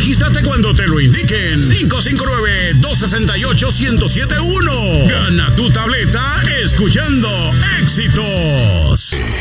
Regístrate cuando te lo indiquen. 559-268-1071. Gana tu tableta escuchando Éxitos.